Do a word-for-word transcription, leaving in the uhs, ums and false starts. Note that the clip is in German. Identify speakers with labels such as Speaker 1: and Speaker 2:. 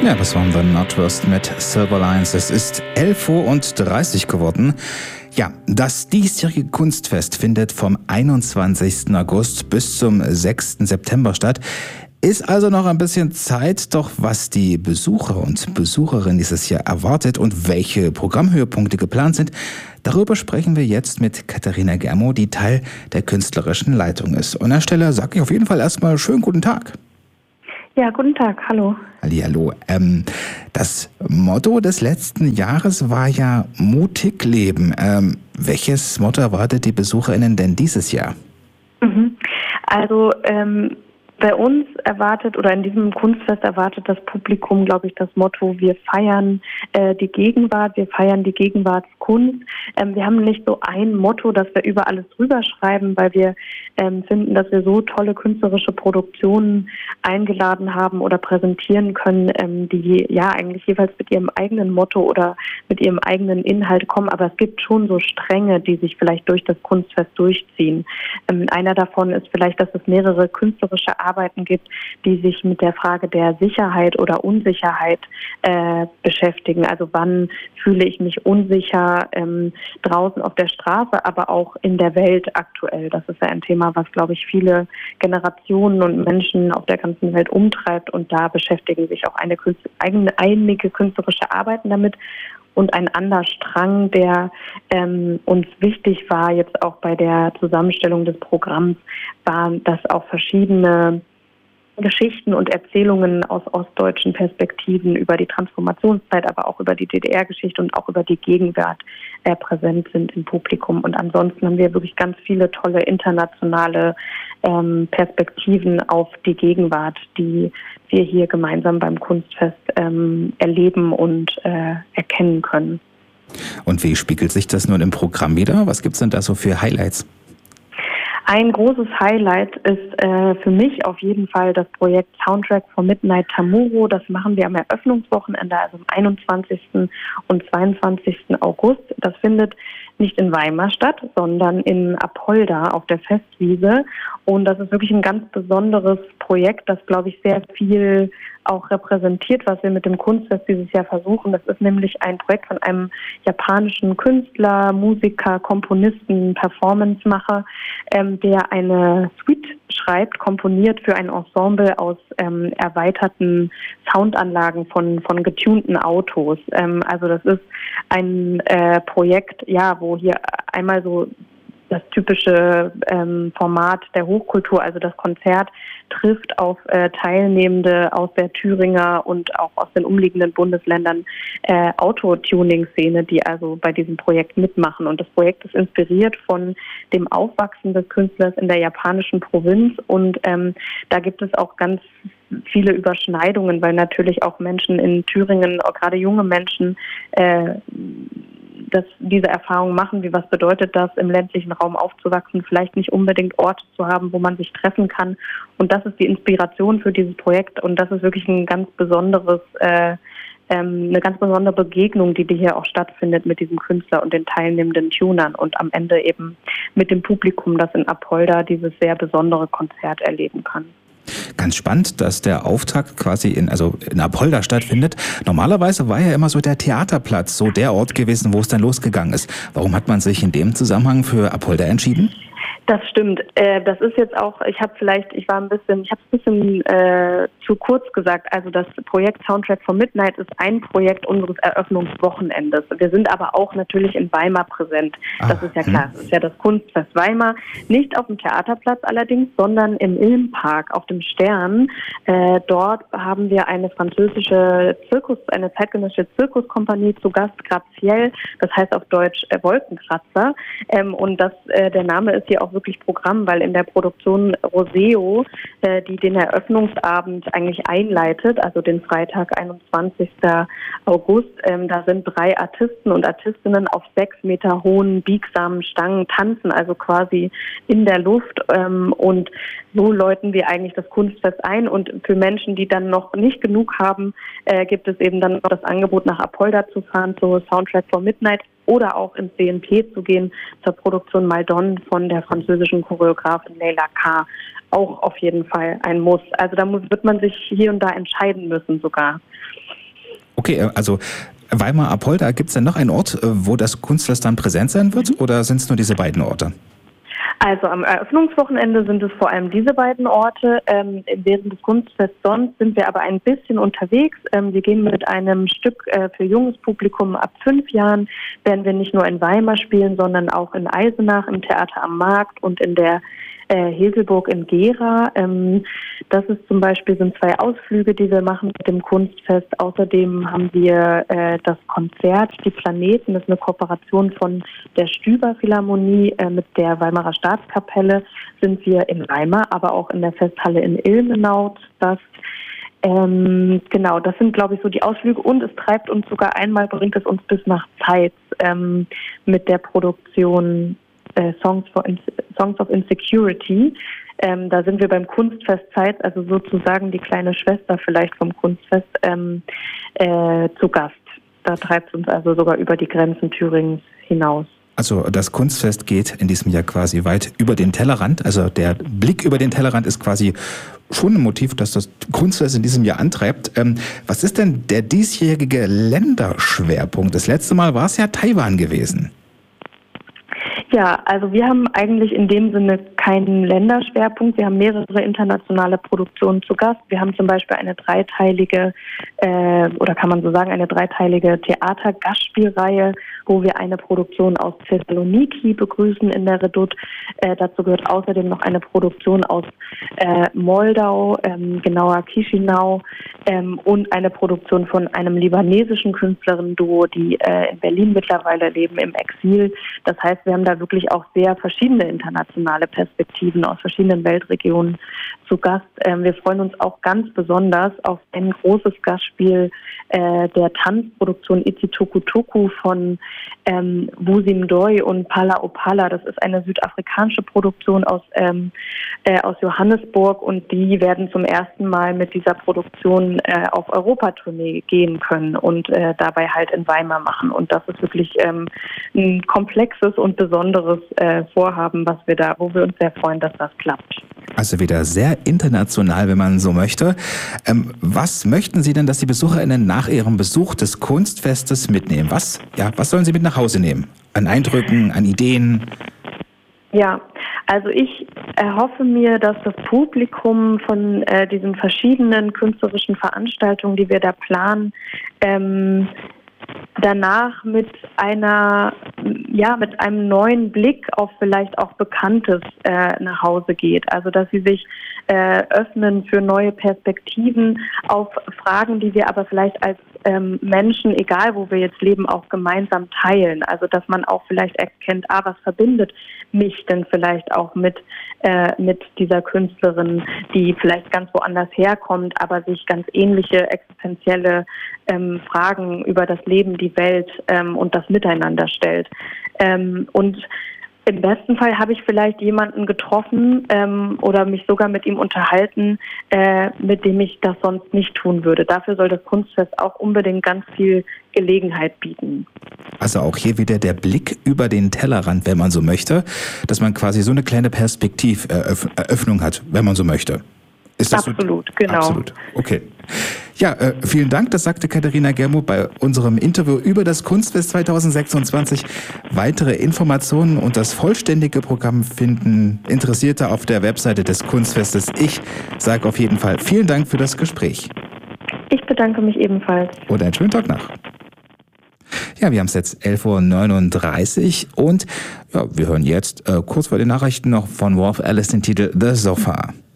Speaker 1: Ja, das waren The Nordwürst mit Silver Lines. Es ist elf Uhr dreißig geworden. Ja, das diesjährige Kunstfest findet vom einundzwanzigsten August bis zum sechsten September statt. Ist also noch ein bisschen Zeit, doch was die Besucher und Besucherinnen dieses Jahr erwartet und welche Programmhöhepunkte geplant sind, darüber sprechen wir jetzt mit Katharina Germo, die Teil der künstlerischen Leitung ist. Und an der Stelle sage ich auf jeden Fall erstmal schönen guten Tag.
Speaker 2: Ja, guten Tag, hallo.
Speaker 1: Hallihallo. Ähm, das Motto des letzten Jahres war ja mutig leben. Ähm, welches Motto erwartet die BesucherInnen denn dieses Jahr?
Speaker 2: Mhm. Also ähm, bei uns erwartet oder in diesem Kunstfest erwartet das Publikum, glaube ich, das Motto: Wir feiern äh, die Gegenwart, wir feiern die Gegenwartskunst. Ähm, wir haben nicht so ein Motto, das wir über alles drüber schreiben, weil wir ähm, finden, dass wir so tolle künstlerische Produktionen eingeladen haben oder präsentieren können, ähm, die ja eigentlich jeweils mit ihrem eigenen Motto oder mit ihrem eigenen Inhalt kommen. Aber es gibt schon so Stränge, die sich vielleicht durch das Kunstfest durchziehen. Ähm, einer davon ist vielleicht, dass es mehrere künstlerische Arbeiten gibt, die sich mit der Frage der Sicherheit oder Unsicherheit äh, beschäftigen. Also wann fühle ich mich unsicher ähm, draußen auf der Straße, aber auch in der Welt aktuell. Das ist ja ein Thema, was, glaube ich, viele Generationen und Menschen auf der ganzen Welt umtreibt, und da beschäftigen sich auch eine, eigene, einige künstlerische Arbeiten damit. Und ein anderer Strang, der ähm, uns wichtig war, jetzt auch bei der Zusammenstellung des Programms, war, dass auch verschiedene Geschichten und Erzählungen aus ostdeutschen Perspektiven über die Transformationszeit, aber auch über die D D R-Geschichte und auch über die Gegenwart äh, präsent sind im Publikum. Und ansonsten haben wir wirklich ganz viele tolle internationale ähm, Perspektiven auf die Gegenwart, die wir hier gemeinsam beim Kunstfest ähm, erleben und äh, erkennen können.
Speaker 1: Und wie spiegelt sich das nun im Programm wider? Was gibt es denn da so für Highlights?
Speaker 2: Ein großes Highlight ist äh, für mich auf jeden Fall das Projekt Soundtrack for Midnight Tamuro. Das machen wir am Eröffnungswochenende, also am einundzwanzigsten und zweiundzwanzigsten August. Das findet nicht in Weimar statt, sondern in Apolda auf der Festwiese. Und das ist wirklich ein ganz besonderes Projekt, das, glaube ich, sehr viel auch repräsentiert, was wir mit dem Kunstfest dieses Jahr versuchen. Das ist nämlich ein Projekt von einem japanischen Künstler, Musiker, Komponisten, Performancemacher, ähm, der eine Suite schreibt, komponiert für ein Ensemble aus ähm, erweiterten Soundanlagen von von getunten Autos. Ähm, also das ist ein äh, Projekt, ja, wo hier einmal so das typische ähm, Format der Hochkultur, also das Konzert, trifft auf äh, Teilnehmende aus der Thüringer und auch aus den umliegenden Bundesländern äh, Autotuning-Szene, die also bei diesem Projekt mitmachen. Und das Projekt ist inspiriert von dem Aufwachsen des Künstlers in der japanischen Provinz, und ähm, da gibt es auch ganz viele Überschneidungen, weil natürlich auch Menschen in Thüringen, auch gerade junge Menschen, äh, dass diese Erfahrung machen, wie was bedeutet das, im ländlichen Raum aufzuwachsen, vielleicht nicht unbedingt Orte zu haben, wo man sich treffen kann. Und das ist die Inspiration für dieses Projekt, und das ist wirklich ein ganz besonderes, äh, ähm, eine ganz besondere Begegnung, die hier auch stattfindet mit diesem Künstler und den teilnehmenden Tunern und am Ende eben mit dem Publikum, das in Apolda dieses sehr besondere Konzert erleben kann.
Speaker 1: Ganz spannend, dass der Auftakt quasi in, also in Apolda stattfindet. Normalerweise war ja immer so der Theaterplatz so der Ort gewesen, wo es dann losgegangen ist. Warum hat man sich in dem Zusammenhang für Apolda entschieden?
Speaker 2: Das stimmt. Äh, das ist jetzt auch, ich habe vielleicht, ich war ein bisschen, ich habe es ein bisschen äh, zu kurz gesagt. Also das Projekt Soundtrack for Midnight ist ein Projekt unseres Eröffnungswochenendes. Wir sind aber auch natürlich in Weimar präsent. Das Ach, ist ja klar. Hm. Das ist ja das Kunstfest Weimar. Nicht auf dem Theaterplatz allerdings, sondern im Ilmpark, auf dem Stern. Äh, dort haben wir eine französische Zirkus, eine zeitgenössische Zirkuskompanie zu Gast, Graziell. Das heißt auf Deutsch äh, Wolkenkratzer. Ähm, und das, äh, der Name ist hier auch wirklich Programm, weil in der Produktion Roseo, äh, die den Eröffnungsabend eigentlich einleitet, also den Freitag, einundzwanzigsten August, ähm, da sind drei Artisten und Artistinnen auf sechs Meter hohen, biegsamen Stangen tanzen, also quasi in der Luft, ähm, und so läuten wir eigentlich das Kunstfest ein. Und für Menschen, die dann noch nicht genug haben, äh, gibt es eben dann noch das Angebot, nach Apolda zu fahren, zu Soundtrack for Midnight, oder auch ins D N P zu gehen, zur Produktion Maldon von der französischen Choreografin Leila K. Auch auf jeden Fall ein Muss. Also da muss, wird man sich hier und da entscheiden müssen sogar.
Speaker 1: Okay, also Weimar-Apolda, gibt es denn noch einen Ort, wo das Kunstfest dann präsent sein wird, oder sind es nur diese beiden Orte?
Speaker 2: Also am Eröffnungswochenende sind es vor allem diese beiden Orte. Ähm, während des Kunstfests sonst sind wir aber ein bisschen unterwegs. Ähm, wir gehen mit einem Stück äh, für junges Publikum ab fünf Jahren, werden wir nicht nur in Weimar spielen, sondern auch in Eisenach, im Theater am Markt und in der äh, Heselburg in Gera. Ähm, das ist zum Beispiel, sind zwei Ausflüge, die wir machen mit dem Kunstfest. Außerdem haben wir äh, das Konzert Die Planeten. Das ist eine Kooperation von der Stüber Philharmonie äh, mit der Weimarer Staatskapelle. Sind wir in Weimar, aber auch in der Festhalle in Ilmenau. Das ähm, genau, das sind, glaube ich, so die Ausflüge. Und es treibt uns sogar einmal, bringt es uns bis nach Zeitz ähm, mit der Produktion äh, Songs, for In- Songs of Insecurity. Ähm, da sind wir beim Kunstfest Zeitz, also sozusagen die kleine Schwester vielleicht vom Kunstfest, ähm, äh, zu Gast. Da treibt es uns also sogar über die Grenzen Thüringens hinaus.
Speaker 1: Also das Kunstfest geht in diesem Jahr quasi weit über den Tellerrand. Also der Blick über den Tellerrand ist quasi schon ein Motiv, das das Kunstfest in diesem Jahr antreibt. Ähm, was ist denn der diesjährige Länderschwerpunkt? Das letzte Mal war es ja Taiwan gewesen.
Speaker 2: Ja, also wir haben eigentlich in dem Sinne keinen Länderschwerpunkt. Wir haben mehrere internationale Produktionen zu Gast. Wir haben zum Beispiel eine dreiteilige, äh, oder kann man so sagen, eine dreiteilige Theater-Gastspielreihe, wo wir eine Produktion aus Thessaloniki begrüßen in der Redoute. Äh, dazu gehört außerdem noch eine Produktion aus äh, Moldau, ähm, genauer Chisinau, ähm, und eine Produktion von einem libanesischen Künstlerinnen-Duo, die äh, in Berlin mittlerweile leben, im Exil. Das heißt, wir haben da wirklich auch sehr verschiedene internationale Perspektiven aus verschiedenen Weltregionen zu Gast. Ähm, wir freuen uns auch ganz besonders auf ein großes Gastspiel äh, der Tanzproduktion Itsitoku-Toku von ähm, Wusim Doi und Pala Opala. Das ist eine südafrikanische Produktion aus, ähm, äh, aus Johannesburg, und die werden zum ersten Mal mit dieser Produktion äh, auf Europatournee gehen können und äh, dabei halt in Weimar machen. Und das ist wirklich ähm, ein komplexes und besonderes äh, Vorhaben, was wir da, wo wir uns sehr freuen, dass das klappt.
Speaker 1: Also wieder sehr international, wenn man so möchte. Ähm, was möchten Sie denn, dass die BesucherInnen nach ihrem Besuch des Kunstfestes mitnehmen? Was, ja, was sollen sie mit nach Hause nehmen? An Eindrücken, an Ideen?
Speaker 2: Ja, also ich erhoffe mir, dass das Publikum von äh, diesen verschiedenen künstlerischen Veranstaltungen, die wir da planen, ähm, danach mit einer, ja, mit einem neuen Blick auf vielleicht auch Bekanntes äh, nach Hause geht. Also, dass sie sich äh, öffnen für neue Perspektiven auf Fragen, die wir aber vielleicht als ähm, Menschen, egal wo wir jetzt leben, auch gemeinsam teilen. Also, dass man auch vielleicht erkennt, ah, was verbindet mich denn vielleicht auch mit äh, mit dieser Künstlerin, die vielleicht ganz woanders herkommt, aber sich ganz ähnliche existenzielle ähm, Fragen über das Leben, die Welt ähm, und das Miteinander stellt. Ähm, und im besten Fall habe ich vielleicht jemanden getroffen ähm, oder mich sogar mit ihm unterhalten, äh, mit dem ich das sonst nicht tun würde. Dafür soll das Kunstfest auch unbedingt ganz viel Gelegenheit bieten.
Speaker 1: Also auch hier wieder der Blick über den Tellerrand, wenn man so möchte, dass man quasi so eine kleine Perspektiveröffnung hat, wenn man so möchte. Ist das
Speaker 2: Absolut,
Speaker 1: so?
Speaker 2: genau.
Speaker 1: Absolut, okay. Ja, äh, vielen Dank, das sagte Katharina Germuth bei unserem Interview über das Kunstfest zwanzig sechsundzwanzig. Weitere Informationen und das vollständige Programm finden Interessierte auf der Webseite des Kunstfestes. Ich sage auf jeden Fall vielen Dank für das Gespräch.
Speaker 2: Ich bedanke mich ebenfalls.
Speaker 1: Und einen schönen Tag noch. Ja, wir haben es jetzt elf Uhr neununddreißig und ja, wir hören jetzt äh, kurz vor den Nachrichten noch von Wolf Alice den Titel The Sofa.